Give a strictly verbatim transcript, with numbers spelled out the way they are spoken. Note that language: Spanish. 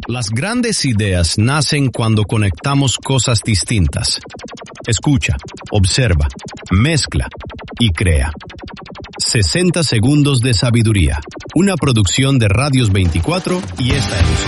Las grandes ideas nacen cuando conectamos cosas distintas. Escucha, observa, mezcla y crea. sesenta segundos de sabiduría. Una producción de Radios veinticuatro y esta emisora.